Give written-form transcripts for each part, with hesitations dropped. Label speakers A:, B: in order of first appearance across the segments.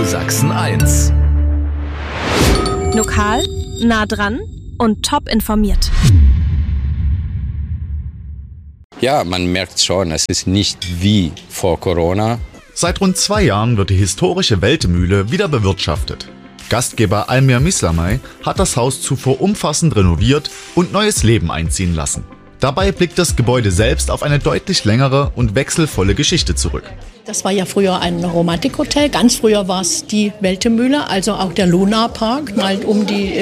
A: Sachsen 1.
B: Lokal, nah dran und top informiert.
C: Ja, man merkt schon, es ist nicht wie vor Corona.
D: Seit rund 2 Jahren wird die historische Weltemühle wieder bewirtschaftet. Gastgeber Almir Mislamay hat das Haus zuvor umfassend renoviert und neues Leben einziehen lassen. Dabei blickt das Gebäude selbst auf eine deutlich längere und wechselvolle Geschichte zurück.
E: Das war ja früher ein Romantikhotel. Ganz früher war es die Weltemühle, also auch der Luna-Park. Mal um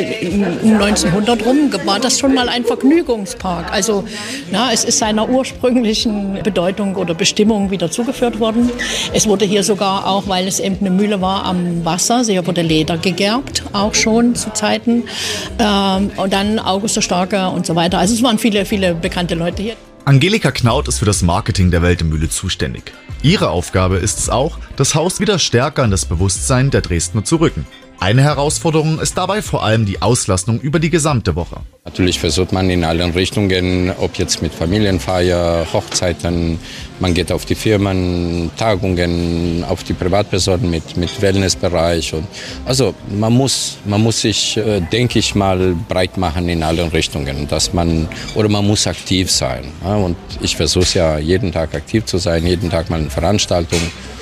E: 1900 rum war das schon mal ein Vergnügungspark. Also es ist seiner ursprünglichen Bedeutung oder Bestimmung wieder zugeführt worden. Es wurde hier sogar auch, weil es eben eine Mühle war am Wasser, hier wurde Leder gegerbt, auch schon zu Zeiten. Und dann August der Starke und so weiter. Also es waren viele, viele bekannte Leute hier.
D: Angelika Knaut ist für das Marketing der Weltemühle zuständig. Ihre Aufgabe ist es auch, das Haus wieder stärker in das Bewusstsein der Dresdner zu rücken. Eine Herausforderung ist dabei vor allem die Auslastung über die gesamte Woche.
C: Natürlich versucht man in allen Richtungen, ob jetzt mit Familienfeier, Hochzeiten, man geht auf die Firmen, Tagungen, auf die Privatpersonen mit Wellnessbereich. Und also man muss sich, denke ich mal, breit machen in allen Richtungen, man muss aktiv sein. Ja? Und ich versuche ja jeden Tag aktiv zu sein, jeden Tag mal eine Veranstaltung.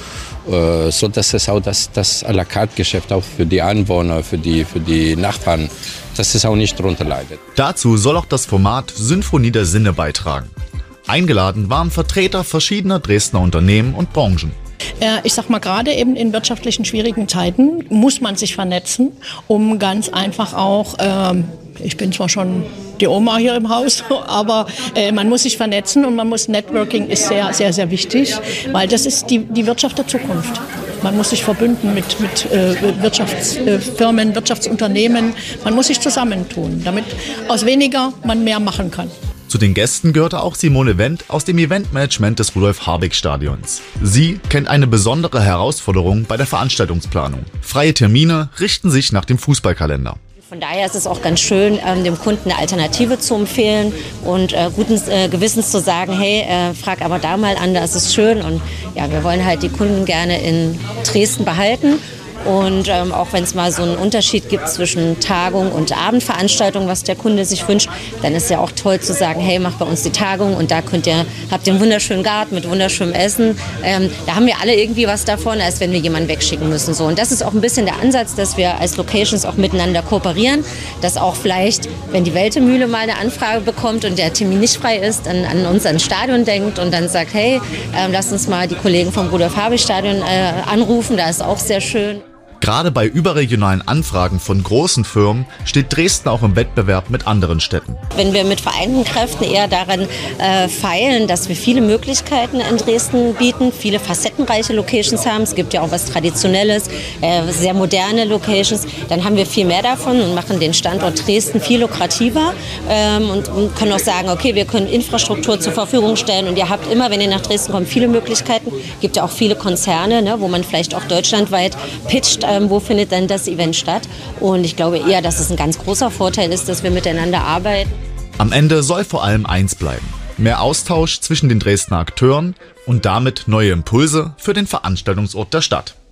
C: So dass es auch das à la carte Geschäft auch für die Anwohner, für die Nachbarn, dass es auch nicht drunter leidet.
D: Dazu soll auch das Format Symphonie der Sinne beitragen. Eingeladen waren Vertreter verschiedener Dresdner Unternehmen und Branchen.
E: Ich sag mal, gerade eben in wirtschaftlichen schwierigen Zeiten muss man sich vernetzen, um ganz einfach auch, ich bin zwar schon die Oma hier im Haus, aber man muss sich vernetzen und Networking ist sehr, sehr, sehr wichtig, weil das ist die Wirtschaft der Zukunft. Man muss sich verbünden mit Wirtschaftsfirmen, Wirtschaftsunternehmen. Man muss sich zusammentun, damit aus weniger man mehr machen kann.
D: Zu den Gästen gehörte auch Simone Wendt aus dem Eventmanagement des Rudolf-Habig-Stadions. Sie kennt eine besondere Herausforderung bei der Veranstaltungsplanung. Freie Termine richten sich nach dem Fußballkalender.
F: Von daher ist es auch ganz schön, dem Kunden eine Alternative zu empfehlen und guten Gewissens zu sagen, hey, frag aber da mal an, da ist es schön. Und ja, wir wollen halt die Kunden gerne in Dresden behalten. Und auch wenn es mal so einen Unterschied gibt zwischen Tagung und Abendveranstaltung, was der Kunde sich wünscht, dann ist ja auch toll zu sagen, hey, mach bei uns die Tagung und da habt ihr einen wunderschönen Garten mit wunderschönem Essen. Da haben wir alle irgendwie was davon, als wenn wir jemanden wegschicken müssen. So. Und das ist auch ein bisschen der Ansatz, dass wir als Locations auch miteinander kooperieren, dass auch vielleicht, wenn die Weltemühle mal eine Anfrage bekommt und der Termin nicht frei ist, dann an uns ans Stadion denkt und dann sagt, hey, lasst uns mal die Kollegen vom Rudolf-Habig-Stadion anrufen, da ist auch sehr schön.
D: Gerade bei überregionalen Anfragen von großen Firmen steht Dresden auch im Wettbewerb mit anderen Städten.
F: Wenn wir mit vereinten Kräften eher daran feilen, dass wir viele Möglichkeiten in Dresden bieten, viele facettenreiche Locations haben, es gibt ja auch was Traditionelles, sehr moderne Locations, dann haben wir viel mehr davon und machen den Standort Dresden viel lukrativer und können auch sagen, okay, wir können Infrastruktur zur Verfügung stellen und ihr habt immer, wenn ihr nach Dresden kommt, viele Möglichkeiten. Es gibt ja auch viele Konzerne, ne, wo man vielleicht auch deutschlandweit pitcht, wo findet denn das Event statt? Und ich glaube eher, dass es ein ganz großer Vorteil ist, dass wir miteinander arbeiten.
D: Am Ende soll vor allem eins bleiben: mehr Austausch zwischen den Dresdner Akteuren und damit neue Impulse für den Veranstaltungsort der Stadt.